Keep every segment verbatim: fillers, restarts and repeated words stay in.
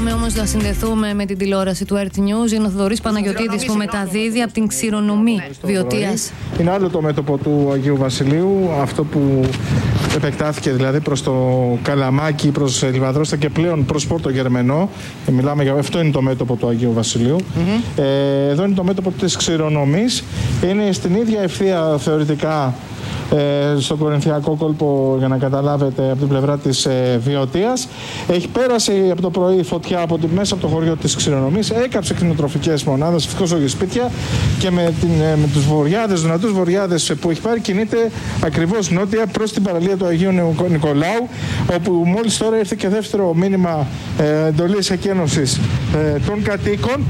Πάμε όμως να συνδεθούμε με την τηλεόραση του Earth News. Είναι ο Θοδωρής Παναγιωτίδης που μεταδίδει από την Ξηρονομή Βιωτίας. Είναι άλλο το μέτωπο του Αγίου Βασιλείου, αυτό που επεκτάθηκε δηλαδή προς το Καλαμάκι, προς Λιβαδρόστα και πλέον προς Πόρτο Γερμενό. Μιλάμε για αυτό, είναι το μέτωπο του Αγίου Βασιλείου. Mm-hmm. Ε, εδώ είναι το μέτωπο της Ξηρονομής. Είναι στην ίδια ευθεία θεωρητικά ε, στον Κορινθιακό κόλπο, για να καταλάβετε, από την πλευρά της ε, Βιωτίας. Έχει πέρασει από το πρωί φωτιά από τη, μέσα από το χωριό της Ξηρονομής, έκαψε κτηνοτροφικές μονάδες, ευτυχώς σπίτια, και με, την, ε, με τους βοριάδες, δυνατούς βοριάδες που έχει πάρει, κινείται ακριβώς νότια προς την παραλία του Αγίου Νικολάου, όπου μόλις τώρα ήρθε και δεύτερο μήνυμα ε, εντολής εκένωσης ε, των κατοίκων.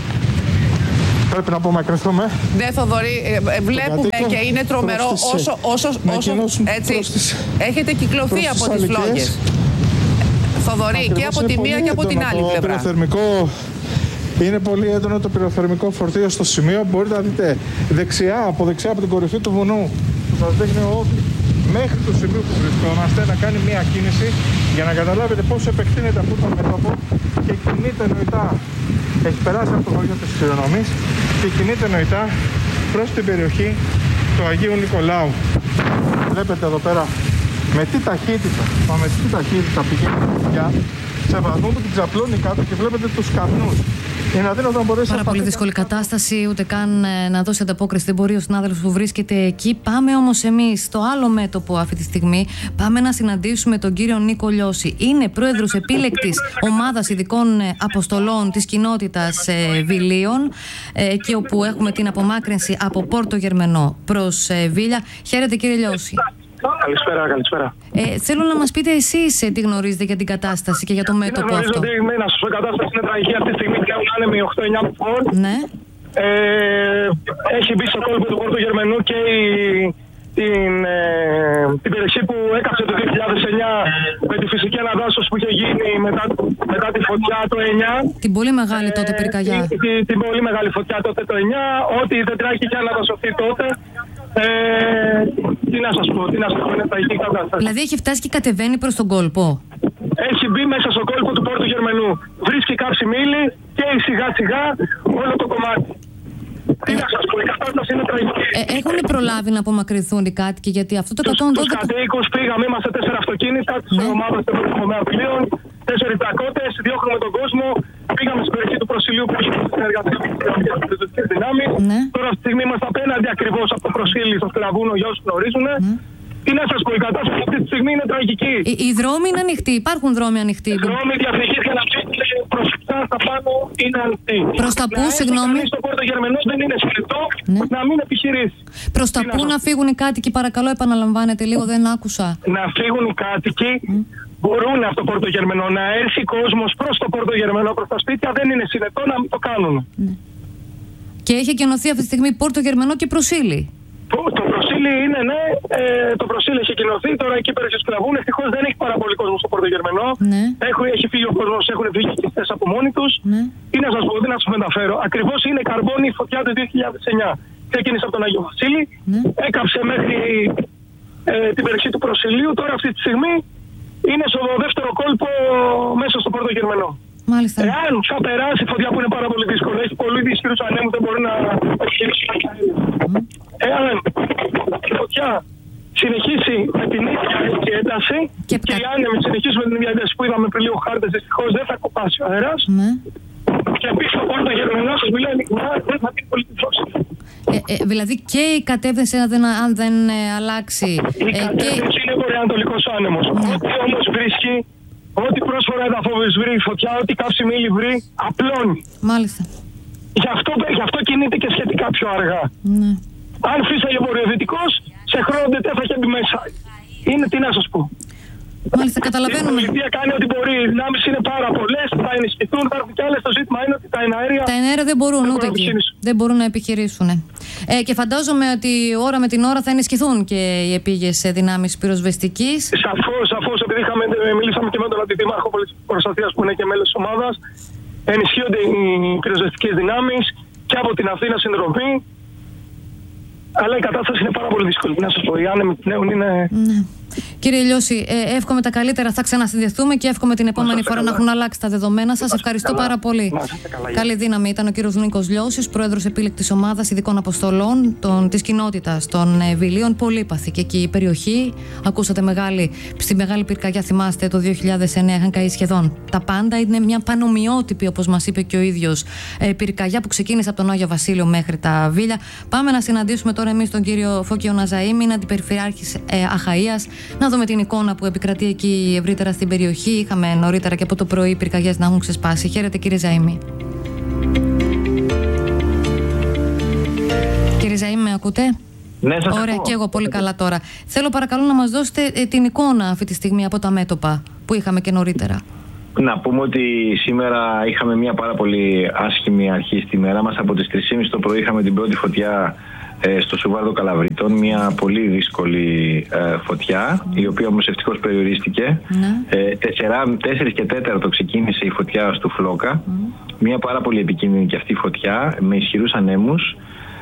Πρέπει να απομακρυνθούμε. Ναι, Θοδωρή, ε, βλέπουμε και είναι τρομερό όσο, όσο, όσο έτσι, έχετε κυκλοθεί από τις φλόγες. Θοδωρή, και από τη μία και από την άλλη πλευρά. Πυροθερμικό, είναι πολύ έντονο το πυροθερμικό φορτίο στο σημείο. Μπορείτε να δείτε δεξιά, από δεξιά από την κορυφή του βουνού, που σας δείχνει ότι μέχρι το σημείο που βρισκόμαστε να κάνει μία κίνηση για να καταλάβετε πόσο επεκτείνεται αυτό το μέτωπο και κινείται νοητά. Έχει περάσει από το χωριό της Ξηρονομής και κινείται νοητά προς την περιοχή του Αγίου Νικολάου. Βλέπετε εδώ πέρα με τι ταχύτητα, μα με τι ταχύτητα πηγαίνει η φωτιά σε βαθμό που την ξαπλώνει κάτω και βλέπετε τους καπνούς. Είναι αδύνατο να μπορέσει. Πάρα πολύ δύσκολη κατάσταση, ούτε καν ε, να δώσει ανταπόκριση δεν μπορεί ο συνάδελφος που βρίσκεται εκεί. Πάμε όμως εμείς στο άλλο μέτωπο αυτή τη στιγμή. Πάμε να συναντήσουμε τον κύριο Νίκο Λιώση. Είναι πρόεδρος επίλεκτης ομάδας ειδικών ε, αποστολών της κοινότητας ε, Βιλίων, ε, και όπου έχουμε την απομάκρυνση από Πόρτο Γερμενό προς ε, Βίλια. Χαίρετε, κύριε Λιώση. Καλησπέρα, καλησπέρα. Ε, θέλω να μας πείτε εσείς ε, τι γνωρίζετε για την κατάσταση και για το μέτωπο αυτό. Ότι, να σας πω, η κατάσταση είναι τραγική αυτή τη στιγμή. Κάνουν άνεμοι οκτώ εννιά φορ. Ναι. Ε, έχει μπει στο κόλπο του Πόρτο Γερμενού και η, την, ε, την περιοχή που έκαψε το δύο χιλιάδες εννιά με τη φυσική αναδάσωση που είχε γίνει μετά, μετά τη φωτιά το εννιά. Την πολύ μεγάλη τότε πυρκαγιά. Ε, την, την πολύ μεγάλη φωτιά τότε το εννιά. Ό,τι δεν τράχει και αναδασωθεί τότε. Ε, τι να σας πω, τι να σας πω, είναι τραγική κατάσταση. Δηλαδή έχει φτάσει και κατεβαίνει προς τον κόλπο. Έχει μπει μέσα στο κόλπο του Πόρτου Γερμενού. Βρίσκει κάψιμη ύλη και σιγά σιγά όλο το κομμάτι. Τι να σας πω, η κατάσταση είναι τραγική. Ε, έχουν προλάβει να απομακρυνθούν οι κάτοικοι, γιατί αυτό το εκατόν δώδεκα... Τους κατοίκους πήγαμε, είμαστε τέσσερα αυτοκίνητα της ναι. ομάδας των Απιλίων, τέσσερις τρακότες, διώχνουμε τον κόσμο. Πήγαμε στην περιοχή του Προσιλίου που έχει συνεργασία με τις κοινωνικές δυνάμεις. Ναι. Τώρα αυτή τη στιγμή είμαστε απέναντι ακριβώς από το Προσίλι στο Σκλαβούνο, για όσους γνωρίζουν. Ναι. Τι να σας πω, η κατάσταση αυτή τη στιγμή είναι τραγική. Οι, οι δρόμοι είναι ανοιχτοί, υπάρχουν δρόμοι ανοιχτοί. Οι δρόμοι διαφυγής για να ψήφισε προσεκτά στα πάνω είναι ανοιχτοί. Προς τα πού, συγγνώμη. Στο Πόρτο Γερμενό δεν είναι συνετό ναι. να μην επιχειρήσει. Προς τα πού να φύγουν οι κάτοικοι, παρακαλώ, επαναλαμβάνετε λίγο, δεν άκουσα. Να φύγουν οι κάτοικοι. Mm. Μπορούν από το Πόρτο Γερμενό να έρθει κόσμος προς το Πόρτο Γερμενό, προς τα σπίτια, δεν είναι συνετό να μην το κάνουν. Ναι. Και έχει εκενωθεί αυτή τη στιγμή Πόρτο Γερμενό και Προσίλι. Το, το Προσίλι είναι, ναι, ε, το Προσίλι έχει εκενωθεί, τώρα εκεί πέρα στις Σκλαβούν. Ευτυχώς δεν έχει πάρα πολύ κόσμο στο Πόρτο Γερμενό. Ναι. Έχει, έχει φύγει ο κόσμος, έχουν φύγει οι χτιστές από μόνοι τους. Ναι. Τι να σας πω, τι να σας μεταφέρω. Ακριβώς είναι καρμπόνι η φωτιά του δύο χιλιάδες εννιά. Ξεκίνησε από τον Άγιο Βασίλη, ναι. έκαψε μέχρι ε, την περιοχή του Προσιλίου, τώρα αυτή τη στιγμή. Είναι στο δεύτερο κόλπο μέσα στο Πόρτο Γερμενό. Μάλιστα. Εάν θα περάσει φωτιά που είναι πάρα πολύ δύσκολο, έχει πολύ ισχυρούς ανέμους, δεν μπορεί να επιχειρήσει τα αέρια. Mm. Εάν η φωτιά συνεχίσει με την ίδια ένταση και, και οι άνεμοι συνεχίσουν με την ίδια ένταση που είδαμε πριν λίγο χάρτες, δυστυχώς δεν θα κοπάσει ο αέρας. Mm. Και πίσω στο Πόρτο Γερμενό, σας μιλάει ειλικρινά, δεν θα πει πολύ ψόξη. Ε, ε, δηλαδή και η κατεύθυνση αν δεν, αν δεν ε, αλλάξει. Η ε, κατεύθυνση και... είναι βορειοανατολικός άνεμος. Ναι. Ό,τι όμως βρίσκει, ό,τι πρόσφορα εδαφόβης βρει φωτιά, ό,τι κάψιμη ύλη βρει, απλώνει. Μάλιστα. Γι' αυτό, γι' αυτό κινείται και σχετικά πιο αργά. Ναι. Αν φύσαγε βορειοδυτικός, σε χρόνο δεν θα είχε μπει μέσα. Είναι τι να σας πω. Μάλιστα, καταλαβαίνουμε. Η πολιτεία κάνει ό,τι μπορεί. Οι δυνάμεις είναι πάρα πολλές, θα ενισχυθούν, θα έρθουν κι άλλες. Το ζήτημα είναι ότι τα εναέρια. Τα εναέρια δεν μπορούν δεν ούτε εκεί. Δεν μπορούν να επιχειρήσουν. Ε, και φαντάζομαι ότι ώρα με την ώρα θα ενισχυθούν και οι επίγειες δυνάμεις πυροσβεστικής. Σαφώς, σαφώς. Επειδή είχαμε, μιλήσαμε και με τον αντιδήμαρχο πολιτικής προστασίας που είναι και μέλος της ομάδας, ενισχύονται οι πυροσβεστικές δυνάμεις και από την Αθήνα συνδρομή. Αλλά η κατάσταση είναι πάρα πολύ δύσκολη. Να σας πω, οι άνεμοι πλέον είναι. Ναι. Κύριε Λιώση, ε, εύχομαι τα καλύτερα. Θα ξανασυνδεθούμε και εύχομαι την επόμενη φορά καλά. να έχουν αλλάξει τα δεδομένα. Σας ευχαριστώ καλά. πάρα πολύ. Καλά, Καλή δύναμη. Ήταν ο κύριος Νίκος Λιώσης, πρόεδρος επίλεκτης ομάδας ειδικών αποστολών της κοινότητας των ε, Βιλίων. Πολύπαθη και εκεί η περιοχή. Ακούσατε μεγάλη, στη μεγάλη πυρκαγιά, θυμάστε, το δύο χιλιάδες εννέα είχαν καεί σχεδόν τα πάντα. Είναι μια πανομοιότυπη, όπως μας είπε και ο ίδιος, ε, πυρκαγιά που ξεκίνησε από τον Άγιο Βασίλειο μέχρι τα Βίλια. Πάμε να συναντήσουμε τώρα εμείς τον κύριο Φώκιο Ναζαήμ, είναι αντιπεριφερειάρχης ε, Αχαΐας. Να δούμε την εικόνα που επικρατεί εκεί ευρύτερα στην περιοχή. Είχαμε νωρίτερα και από το πρωί πυρκαγιές να έχουν ξεσπάσει. Χαίρετε, κύριε Ζαήμι. Κύριε Ζαήμι, με ακούτε? Ναι, σας Ωραία, ακούω. Και εγώ πολύ καλά τώρα. Θέλω παρακαλώ να μας δώσετε ε, την εικόνα αυτή τη στιγμή από τα μέτωπα που είχαμε και νωρίτερα. Να πούμε ότι σήμερα είχαμε μια πάρα πολύ άσχημη αρχή στη μέρα μας. Από τις τρεις και μισή το πρωί είχαμε την πρώτη φωτιά ε, στο Σουβάρδο Καλαβριτών. Μια πολύ δύσκολη ε, φωτιά, η οποία όμως ευτυχώς περιορίστηκε. Ναι. Ε, τέσσερις και τέταρτο ξεκίνησε η φωτιά στο Φλόκα. Mm. Μια πάρα πολύ επικίνδυνη και αυτή φωτιά με ισχυρούς ανέμους.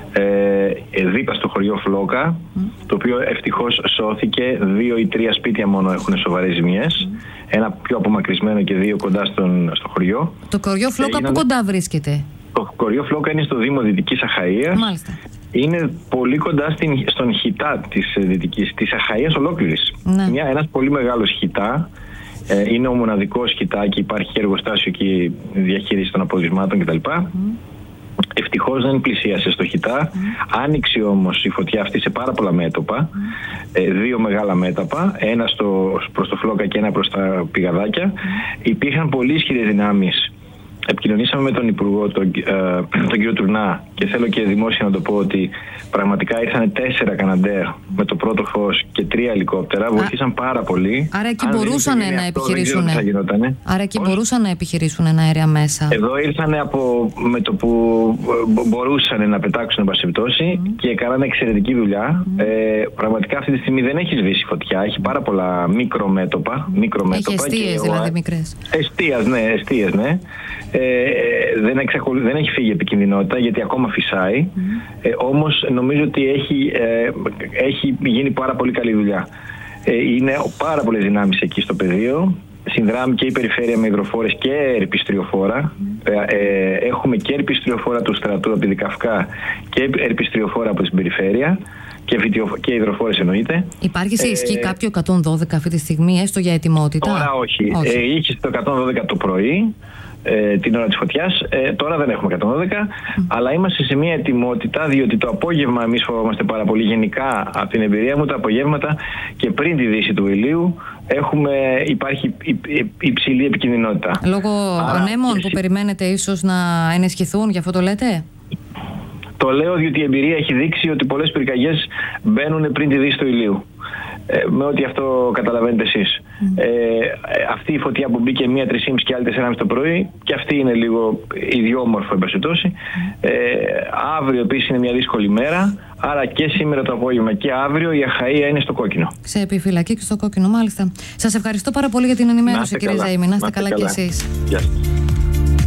Ε, δίπλα στο χωριό Φλόκα, mm. το οποίο ευτυχώς σώθηκε. Δύο ή τρία σπίτια μόνο έχουν σοβαρές ζημιές. Mm. Ένα πιο απομακρυσμένο και δύο κοντά στον, στο χωριό. Το χωριό Φλόκα ε, πού κοντά βρίσκεται? Το χωριό Φλόκα είναι στο Δήμο Δυτικής Αχαΐας. Μάλιστα. Είναι πολύ κοντά στην, στον χιτά της Δυτικής, της Αχαΐας ολόκληρης. Ναι. Μια, ένας πολύ μεγάλος χιτά. Ε, είναι ο μοναδικός χιτά και υπάρχει εργοστάσιο και διαχείριση των απορριμμάτων κτλ. Mm. Ευτυχώς δεν πλησίασε στο χιτά. Mm. Άνοιξε όμως η φωτιά αυτή σε πάρα πολλά μέτωπα. Mm. Ε, δύο μεγάλα μέτωπα, ένα στο, προς το Φλόκα και ένα προς τα πηγαδάκια. Mm. Υπήρχαν πολύ ισχυρές δυνάμεις. Επικοινωνήσαμε με τον Υπουργό, τον, ε, τον κύριο Τουρνά, και θέλω και δημόσια να το πω ότι πραγματικά ήρθαν τέσσερα Καναντέρ με το πρώτο φως και τρία ελικόπτερα. Βοήθησαν πάρα πολύ. Άρα εκεί μπορούσαν να επιχειρήσουν. Άρα εκεί μπορούσαν να επιχειρήσουν ένα αέρια μέσα. Εδώ ήρθαν από, με το που μπορούσαν να πετάξουν, εν πάση περιπτώσει, mm. και κάνανε εξαιρετική δουλειά. Mm. Ε, πραγματικά αυτή τη στιγμή δεν έχει σβήσει φωτιά. Έχει πάρα πολλά μικρομέτωπα. μικρομέτωπα έχει εστίες δηλαδή μικρές. Εστίες, ναι, εστίες, ναι. Ε, δεν, εξακολου... δεν έχει φύγει επικινδυνότητα γιατί ακόμα φυσάει. Mm. Ε, όμως νομίζω ότι έχει, ε, έχει γίνει πάρα πολύ καλή δουλειά. Ε, είναι πάρα πολλές δυνάμεις εκεί στο πεδίο. Συνδράμει και η περιφέρεια με υδροφόρες και ερπιστριοφόρα. Mm. Ε, ε, έχουμε και ερπιστριοφόρα του στρατού από τη Δικαυκά και ερπιστριοφόρα από την περιφέρεια. Και, βιτιο... και υδροφόρες εννοείται. Υπάρχει σε ισχύ ε... κάποιο εκατόν δώδεκα αυτή τη στιγμή, έστω για ετοιμότητα? Τώρα όχι. όχι. Ε, είχε το εκατόν δώδεκα το πρωί, ε, την ώρα της φωτιάς. Ε, τώρα δεν έχουμε εκατόν δώδεκα, mm. αλλά είμαστε σε μια ετοιμότητα, διότι το απόγευμα εμείς φοβόμαστε πάρα πολύ. Γενικά, από την εμπειρία μου, τα απογεύματα και πριν τη δύση του ηλίου έχουμε, υπάρχει υψηλή επικινδυνότητα. Λόγω ανέμων που περιμένετε ίσως να ενισχυθούν, γι' αυτό το λέτε? Το λέω διότι η εμπειρία έχει δείξει ότι πολλές πυρκαγιές μπαίνουν πριν τη δύση του ηλίου. Ε, με ό,τι αυτό καταλαβαίνετε εσείς. Mm. Ε, αυτή η φωτιά που μπήκε μία τρεις και μισή και άλλη τέσσερα και μισή το πρωί, και αυτή είναι λίγο ιδιόμορφο, εν πάση περιπτώσει. Ε, αύριο επίσης είναι μια δύσκολη μέρα, άρα και σήμερα το απόγευμα και αύριο η Αχαΐα είναι στο κόκκινο. Σε επιφυλακή και στο κόκκινο, μάλιστα. Σας ευχαριστώ πάρα πολύ για την ενημέρωση, κύριε Ζαήμι. Να είστε καλά, καλά κι εσείς. Γεια σας.